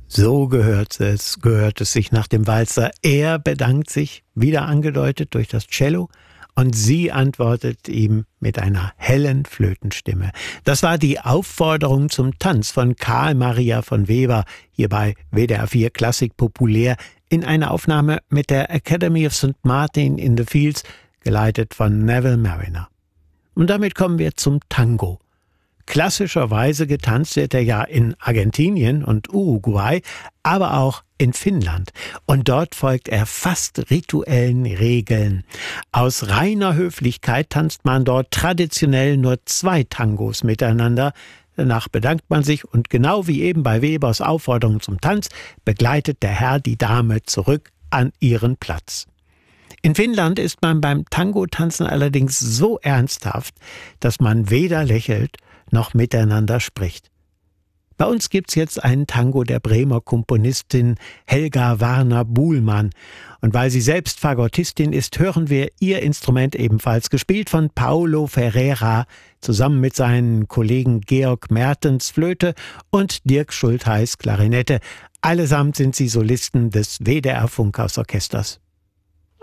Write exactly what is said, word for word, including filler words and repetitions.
So gehört es, gehört es sich nach dem Walzer. Er bedankt sich, wieder angedeutet durch das Cello, und sie antwortet ihm mit einer hellen Flötenstimme. Das war die Aufforderung zum Tanz von Karl Maria von Weber, hier bei W D R vier Klassik populär, in einer Aufnahme mit der Academy of Saint Martin in the Fields, geleitet von Neville Marriner. Und damit kommen wir zum Tango. Klassischerweise getanzt wird er ja in Argentinien und Uruguay, aber auch in Finnland. Und dort folgt er fast rituellen Regeln. Aus reiner Höflichkeit tanzt man dort traditionell nur zwei Tangos miteinander. Danach bedankt man sich und genau wie eben bei Webers Aufforderung zum Tanz begleitet der Herr die Dame zurück an ihren Platz. In Finnland ist man beim Tango-Tanzen allerdings so ernsthaft, dass man weder lächelt noch miteinander spricht. Bei uns gibt's jetzt einen Tango der Bremer Komponistin Helga Warner-Buhlmann. Und weil sie selbst Fagottistin ist, hören wir ihr Instrument ebenfalls, gespielt von Paulo Ferreira, zusammen mit seinen Kollegen Georg Mertens Flöte und Dirk Schultheis Klarinette. Allesamt sind sie Solisten des W D R Funkhausorchesters.